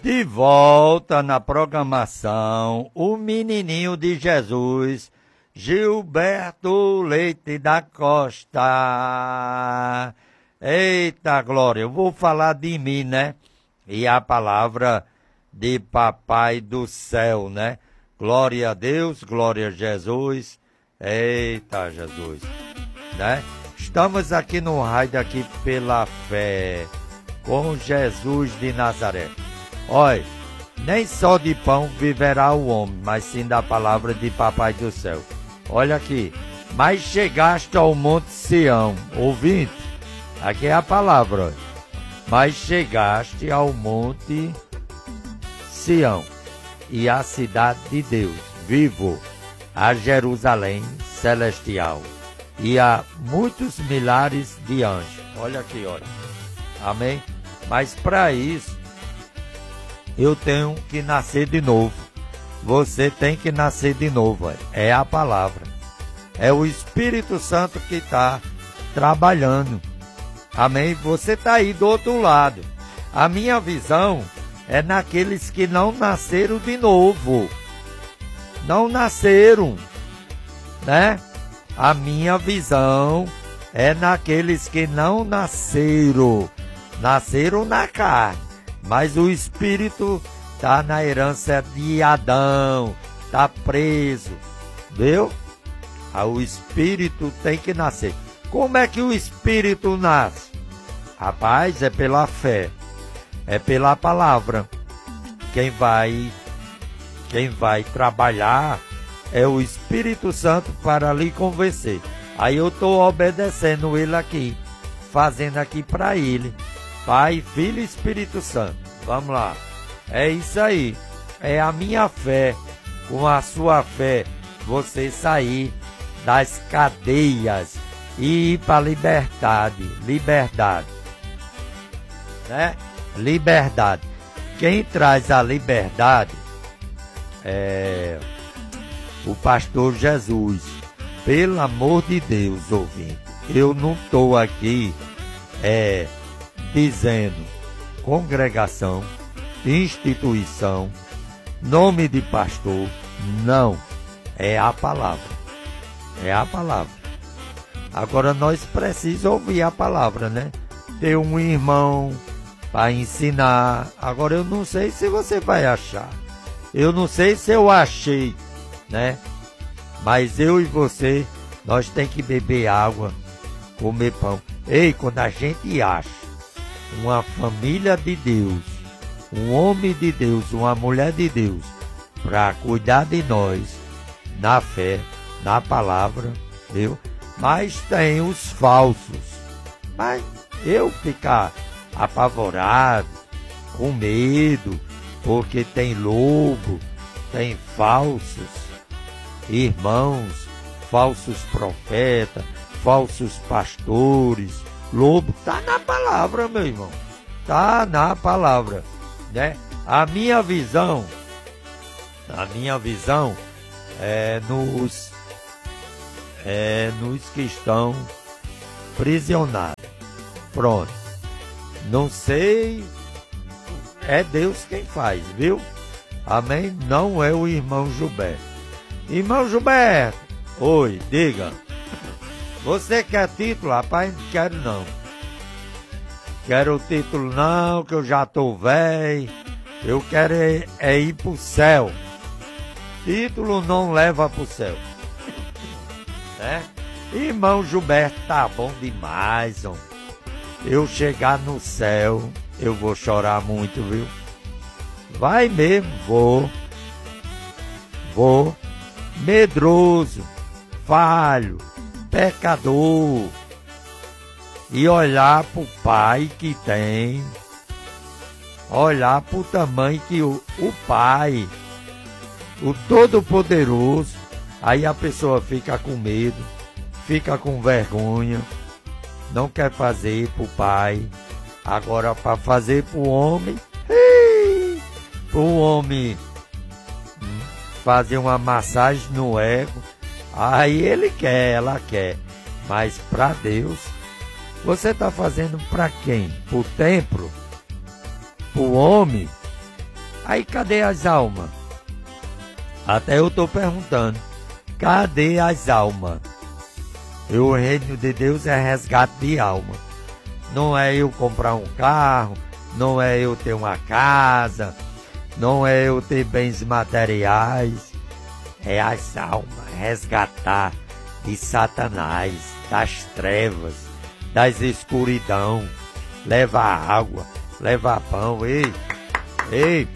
De volta na programação, o menininho de Jesus, Gilberto Leite da Costa. Eita glória, eu vou falar de mim, né? E a palavra de Papai do Céu, né? Glória a Deus, glória a Jesus. Eita Jesus, né? Estamos aqui no raio aqui pela fé, com Jesus de Nazaré. Olha, nem só de pão viverá o homem, mas sim da palavra de Papai do Céu. Olha aqui, mas chegaste ao Monte Sião, ouvinte, aqui é a palavra, olha. Mas chegaste ao Monte Sião e à cidade de Deus, vivo, a Jerusalém celestial e a muitos milhares de anjos. Olha aqui, olha. Amém? Mas para isso, eu tenho que nascer de novo. Você tem que nascer de novo. É a palavra. É o Espírito Santo que está trabalhando. Amém? Você está aí do outro lado. A minha visão é naqueles que não nasceram de novo. Não nasceram, né? A minha visão é naqueles que não nasceram. Nasceram na carne. Mas o Espírito está na herança de Adão, está preso, viu? O Espírito tem que nascer. Como é que o Espírito nasce? Rapaz, é pela fé, é pela palavra. Quem vai trabalhar é o Espírito Santo para lhe convencer. Aí eu estou obedecendo ele aqui, fazendo aqui para ele. Pai, Filho e Espírito Santo. Vamos lá. É isso aí. É a minha fé. Com a sua fé, você sair das cadeias e ir para a liberdade. Liberdade. Né? Liberdade. Quem traz a liberdade é o pastor Jesus. Pelo amor de Deus, ouvinte. Eu não estou aqui dizendo congregação, instituição, nome de pastor, não, é a palavra, é a palavra. Agora nós precisamos ouvir a palavra, né? Ter um irmão para ensinar. Agora eu não sei se você vai achar, eu não sei se eu achei, né? Mas eu e você, nós tem que beber água, comer pão. Ei, quando a gente acha uma família de Deus, um homem de Deus, uma mulher de Deus, para cuidar de nós, na fé, na palavra, viu? Mas tem os falsos. Mas eu ficar apavorado, com medo, porque tem lobo, tem falsos irmãos, falsos profetas, falsos pastores. Lobo tá na palavra, meu irmão. Tá na palavra, né? A minha visão é nos que estão prisionados. Pronto. Não sei, é Deus quem faz, viu? Amém? Não é o irmão Gilberto. Irmão Gilberto, oi, diga. Você quer título? Rapaz, não quero não. Quero o título não, que eu já tô velho. Eu quero ir pro céu. Título não leva pro céu. Né? Irmão Gilberto, tá bom demais, homem. Eu chegar no céu, eu vou chorar muito, viu? Vai mesmo, vou. Medroso, falho, pecador, e olhar para o Pai que tem, olhar para o tamanho que o Pai, o Todo-Poderoso, aí a pessoa fica com medo, fica com vergonha, não quer fazer para o Pai. Agora para fazer para o homem, fazer uma massagem no ego, aí ele quer, ela quer. Mas para Deus, você está fazendo para quem? Para o templo? Para o homem? Aí cadê as almas? Até eu estou perguntando, cadê as almas? E o reino de Deus é resgate de alma. Não é eu comprar um carro, não é eu ter uma casa, não é eu ter bens materiais. É as almas, resgatar de Satanás, das trevas, das escuridão. Levar água, levar pão. Ei,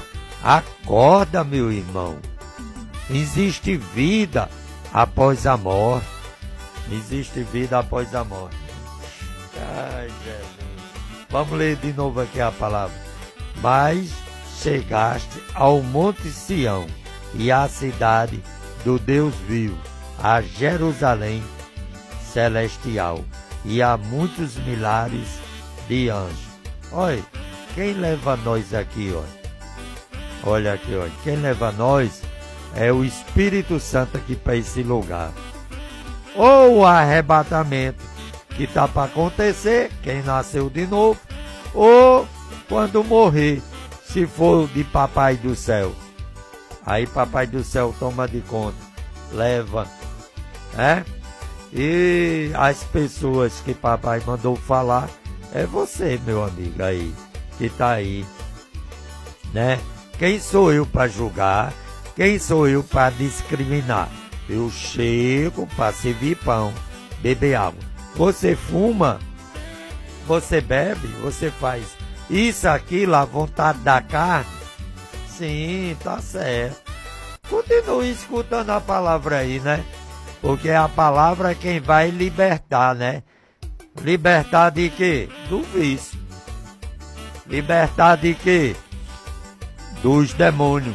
acorda, meu irmão. Existe vida após a morte. Existe vida após a morte. Ai, Jesus. Vamos ler de novo aqui a palavra. Mas chegaste ao Monte Sião e à cidade do Deus vivo, a Jerusalém celestial e a muitos milhares de anjos. Olha, quem leva nós aqui, olha? Olha aqui, olha. Quem leva nós é o Espírito Santo aqui para esse lugar. Ou o arrebatamento que está para acontecer, quem nasceu de novo, ou quando morrer, se for de Papai do Céu. Aí Papai do Céu toma de conta, leva, né? E as pessoas que Papai mandou falar, é você, meu amigo, aí, que está aí, né? Quem sou eu para julgar? Quem sou eu para discriminar? Eu chego para servir pão, beber água. Você fuma, você bebe, você faz isso, aquilo, a vontade da carne. Sim, tá certo. Continue escutando a palavra aí, né? Porque a palavra é quem vai libertar, né? Libertar de quê? Do vício. Libertar de quê? Dos demônios,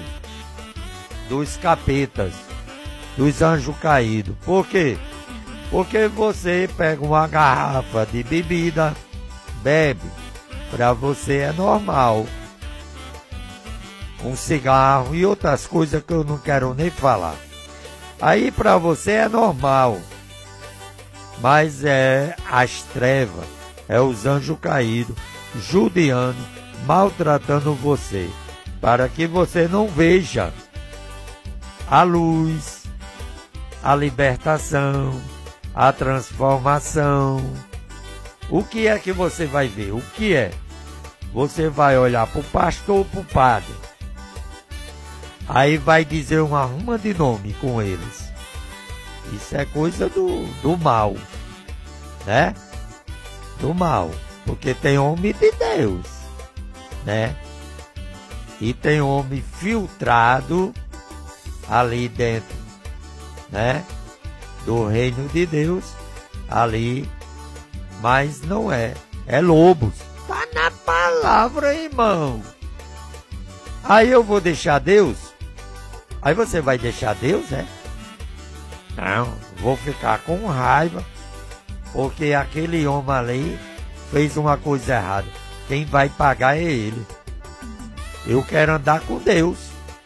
dos capetas, dos anjos caídos. Por quê? Porque você pega uma garrafa de bebida, bebe, para você é normal. Um cigarro e outras coisas que eu não quero nem falar. Aí para você é normal. Mas é as trevas, é os anjos caídos, judiando, maltratando você, para que você não veja a luz, a libertação, a transformação. O que é que você vai ver? O que é? Você vai olhar para o pastor ou para o padre. Aí vai dizer uma ruma de nome com eles. Isso é coisa do mal, né? Do mal. Porque tem homem de Deus, né? E tem homem filtrado ali dentro, né? Do reino de Deus, ali, mas não é. É lobos. Tá na palavra, irmão. Aí eu vou deixar Deus? Aí você vai deixar Deus, é? Não, vou ficar com raiva, porque aquele homem ali fez uma coisa errada. Quem vai pagar é ele. Eu quero andar com Deus.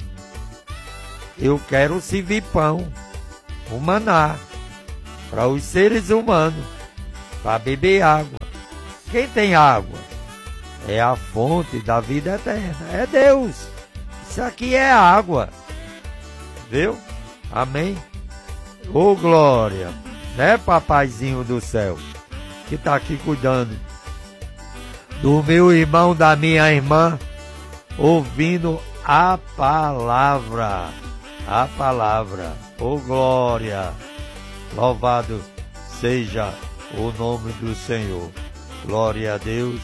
Eu quero servir pão, o maná, para os seres humanos, para beber água. Quem tem água é a fonte da vida eterna, é Deus. Isso aqui é água, viu? Amém? Ô glória, né, papaizinho do céu, que está aqui cuidando do meu irmão, da minha irmã, ouvindo a palavra. A palavra, ô glória, louvado seja o nome do Senhor. Glória a Deus.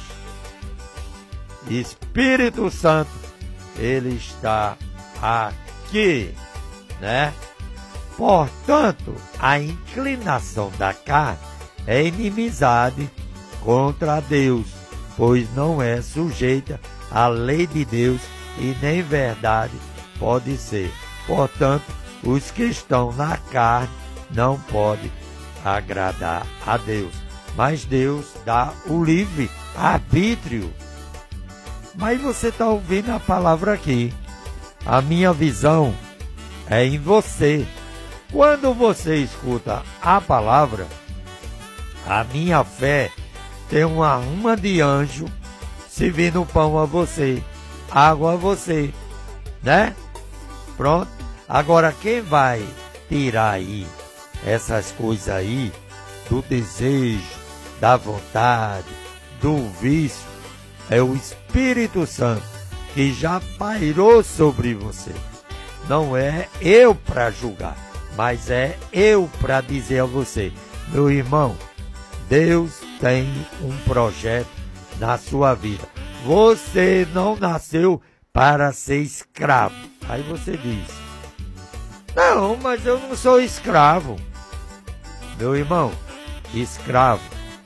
Espírito Santo, ele está aqui, né? Portanto, a inclinação da carne é inimizade contra Deus, pois não é sujeita à lei de Deus e nem verdade pode ser. Portanto, os que estão na carne não podem agradar a Deus. Mas Deus dá o livre arbítrio. Mas você está ouvindo a palavra aqui. A minha visão é em você. Quando você escuta a palavra, a minha fé tem uma ruma de anjo servindo pão a você. água a você, né? Pronto. Agora quem vai tirar aí essas coisas aí, do desejo, da vontade, do vício, é o Espírito Santo que já pairou sobre você. Não é eu para julgar, mas é eu para dizer a você, meu irmão, Deus tem um projeto na sua vida. Você não nasceu para ser escravo. Aí você diz, não, mas eu não sou escravo. Meu irmão, escravo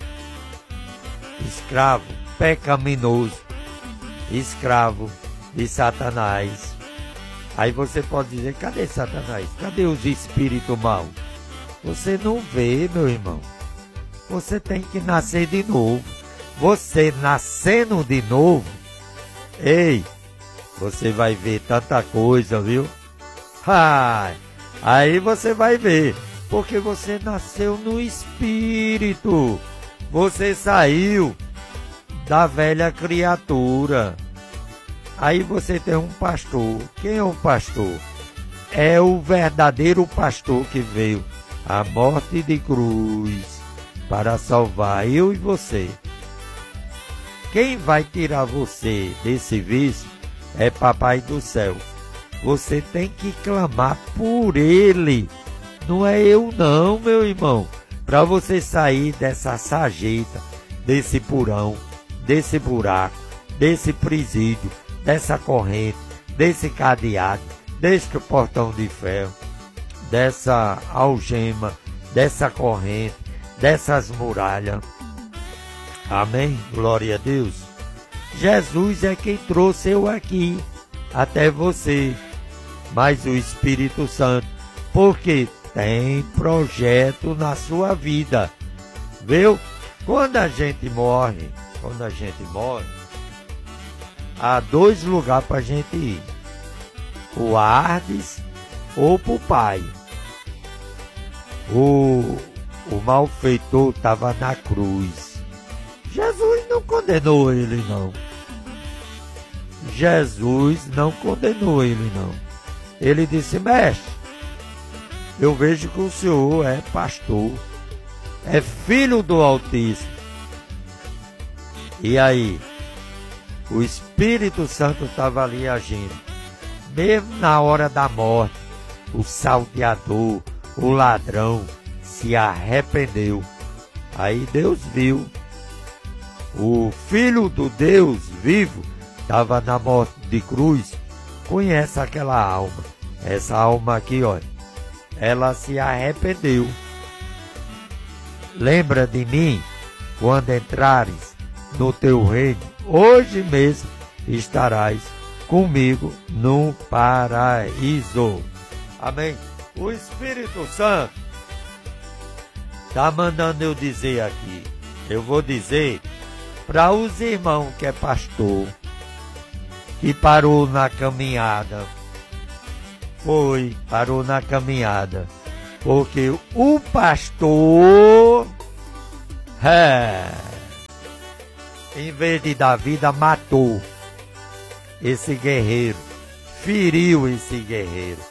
pecaminoso, escravo de Satanás. Aí você pode dizer, cadê Satanás? Cadê os espíritos maus? Você não vê, meu irmão. Você tem que nascer de novo. Você nascendo de novo, ei, você vai ver tanta coisa, viu? Aí você vai ver, porque você nasceu no Espírito. Você saiu da velha criatura. Aí você tem um pastor. Quem é o pastor? É o verdadeiro pastor que veio à morte de cruz para salvar eu e você. Quem vai tirar você desse vício é Papai do Céu. Você tem que clamar por Ele. Não é eu não, meu irmão. Para você sair dessa sarjeta, desse porão, desse buraco, desse presídio, dessa corrente, desse cadeado, desse portão de ferro, dessa algema, dessa corrente, dessas muralhas. Amém? Glória a Deus. Jesus é quem trouxe eu aqui, até você, mas o Espírito Santo, porque tem projeto na sua vida, viu? Quando a gente morre, há dois lugares para a gente ir, o Hades ou para o Pai. O malfeitor estava na cruz. Jesus não condenou ele, não. Jesus não condenou ele, não. Ele disse, mestre, eu vejo que o senhor é pastor, é filho do Altíssimo. E aí, o Espírito Santo estava ali agindo. Mesmo na hora da morte, o salteador, o ladrão, se arrependeu. Aí Deus viu. O Filho do Deus vivo estava na morte de cruz. Conhece aquela alma. Essa alma aqui, olha, ela se arrependeu. Lembra de mim quando entrares no teu reino. Hoje mesmo estarás comigo no paraíso. Amém? O Espírito Santo está mandando eu dizer aqui. Eu vou dizer para os irmãos que é pastor, que parou na caminhada. Parou na caminhada. Porque o pastor, em vez de dar vida, matou esse guerreiro, feriu esse guerreiro.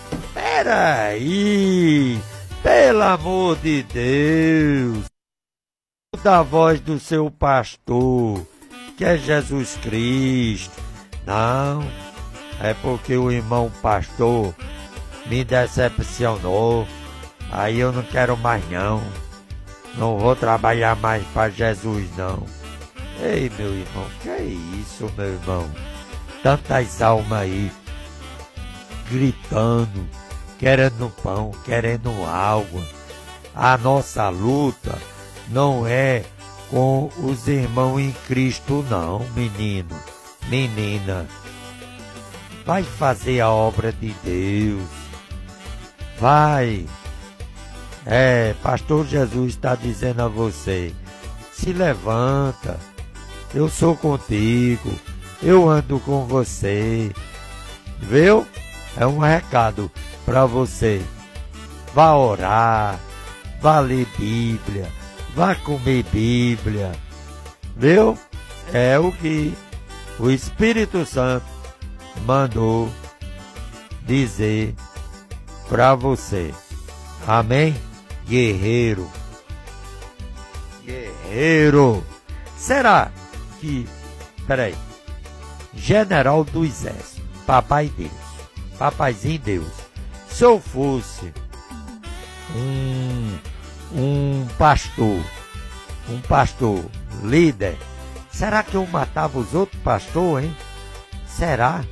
Peraí, pelo amor de Deus, da voz do seu pastor, que é Jesus Cristo. Não, é porque o irmão pastor me decepcionou. Aí eu não quero mais não. Não vou trabalhar mais para Jesus não. Ei, meu irmão, que é isso, meu irmão? Tantas almas aí, gritando, querendo pão, querendo água. A nossa luta não é com os irmãos em Cristo não, menino, menina. Vai fazer a obra de Deus. Vai. Pastor Jesus está dizendo a você, se levanta, eu sou contigo, eu ando com você, viu? É um recado para você. Vá orar, vá ler Bíblia, vá comer Bíblia, viu? É o que o Espírito Santo mandou dizer para você. Amém? Guerreiro. Guerreiro. Será que... Peraí. General do Exército. Papai Deus. Papaizinho Deus. Se eu fosse um pastor líder, será que eu matava os outros pastores, hein? Será?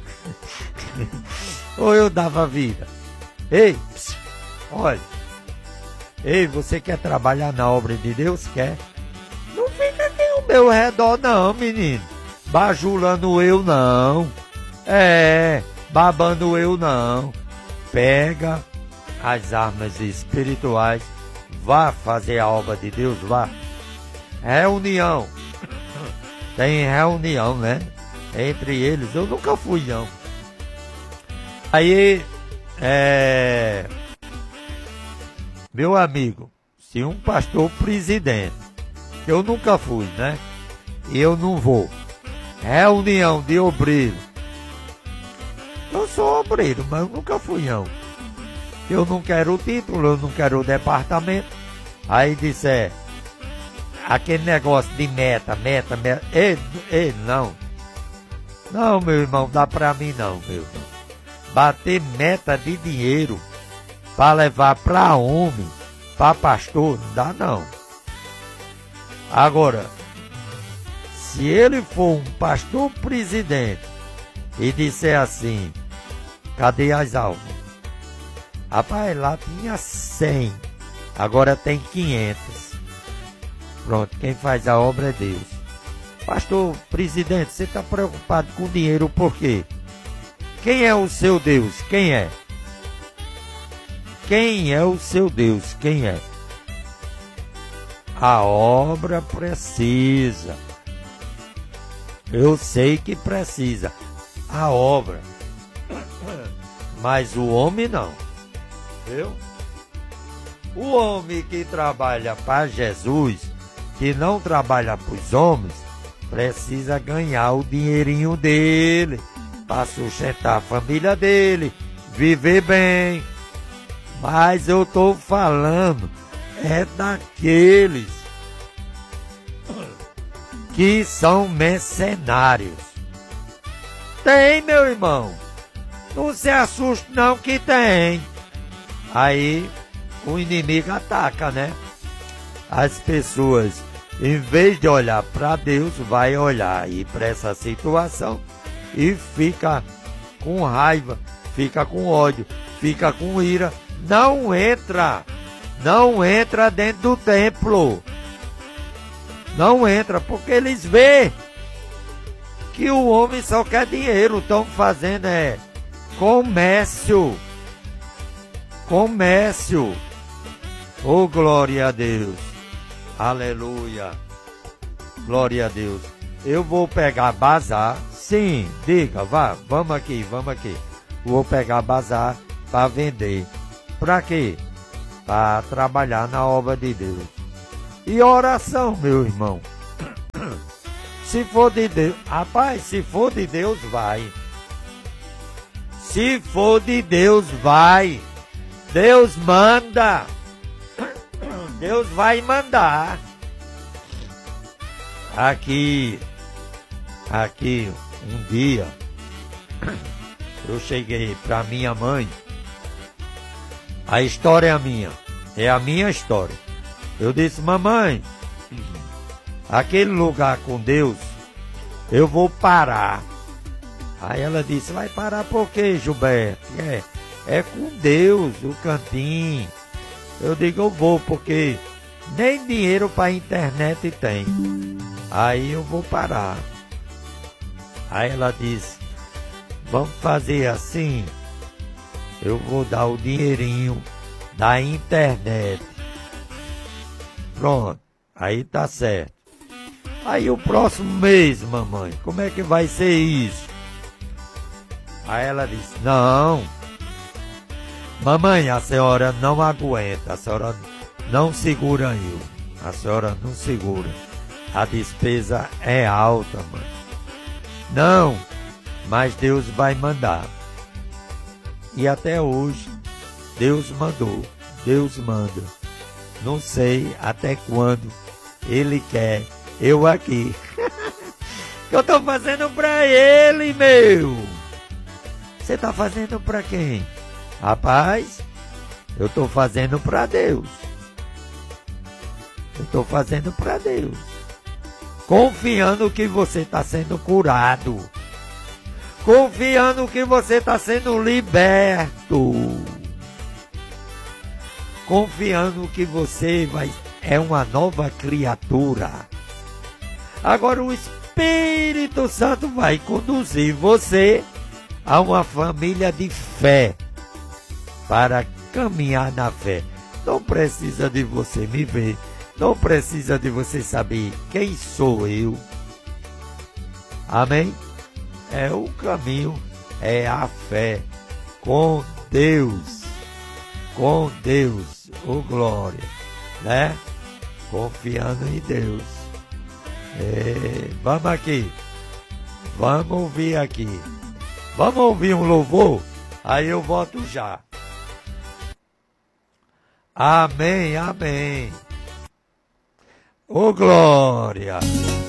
Ou eu dava vida? Ei, olha. Ei, você quer trabalhar na obra de Deus? Quer? Não fica aqui ao meu redor não, menino. Bajulando eu não. Babando eu não. Pega as armas espirituais. Vá fazer a obra de Deus, vá. Reunião. Tem reunião, né? Entre eles. Eu nunca fui, não. Aí, meu amigo, se um pastor presidente, eu nunca fui, né? E eu não vou. Reunião de obreiro. Eu sou obreiro, mas eu nunca fui, não. Eu não quero o título, eu não quero o departamento. Aí disser, aquele negócio de meta. Ei, não. Não, meu irmão, dá pra mim não, meu irmão. Bater meta de dinheiro para levar para homem, para pastor, não dá não. Agora, se ele for um pastor presidente e disser assim, cadê as almas? Rapaz, lá tinha 100, agora tem 500. Pronto, quem faz a obra é Deus. Pastor presidente, você está preocupado com dinheiro por quê? Quem é o seu Deus? Quem é? Quem é o seu Deus? Quem é? A obra precisa. Eu sei que precisa. A obra. Mas o homem não. Viu? O homem que trabalha para Jesus, que não trabalha para os homens, precisa ganhar o dinheirinho dele, para sustentar a família dele, viver bem. Mas eu estou falando daqueles que são mercenários. Tem, meu irmão. Não se assuste não que tem. Aí o inimigo ataca, né? As pessoas, em vez de olhar para Deus, vai olhar aí para essa situação e fica com raiva, fica com ódio, fica com ira. Não entra dentro do templo. Não entra, porque eles veem que o homem só quer dinheiro. Estão fazendo comércio. Comércio. Oh, glória a Deus. Aleluia. Glória a Deus. Eu vou pegar bazar. Sim, diga, vamos aqui. Vou pegar bazar para vender. Para quê? Para trabalhar na obra de Deus. E oração, meu irmão. Se for de Deus, rapaz, se for de Deus, vai. Se for de Deus, vai. Deus manda. Deus vai mandar. Aqui, um dia, eu cheguei para minha mãe. A história é a minha. É a minha história. Eu disse, mamãe, aquele lugar com Deus, eu vou parar. Aí ela disse, vai parar por quê, Gilberto? É com Deus, o cantinho. Eu digo, eu vou, porque nem dinheiro para internet tem. Aí eu vou parar. Aí ela disse, vamos fazer assim, eu vou dar o dinheirinho da internet. Pronto, aí tá certo. Aí o próximo mês, mamãe, como é que vai ser isso? Aí ela disse, não, mamãe, a senhora não aguenta, a senhora não segura eu, a senhora não segura. A despesa é alta, mãe. Não, mas Deus vai mandar. E até hoje, Deus mandou, Deus manda. Não sei até quando Ele quer eu aqui. Que eu tô fazendo pra Ele, meu. Você tá fazendo pra quem? Rapaz, eu tô fazendo pra Deus. Eu tô fazendo pra Deus. Confiando que você está sendo curado. Confiando que você está sendo liberto. Confiando que você é uma nova criatura. Agora o Espírito Santo vai conduzir você a uma família de fé. Para caminhar na fé. Não precisa de você me ver. Não precisa de você saber quem sou eu. Amém? É o caminho, é a fé com Deus. Com Deus, oh glória, né? Confiando em Deus. Vamos aqui. Vamos ouvir aqui. Vamos ouvir um louvor? Aí eu volto já. Amém, amém. Ô glória!